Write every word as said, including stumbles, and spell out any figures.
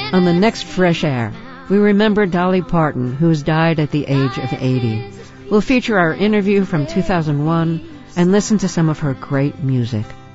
On the next Fresh Air, we remember Dolly Parton, who has died at the age of eighty. We'll feature our interview from two thousand one and listen to some of her great music.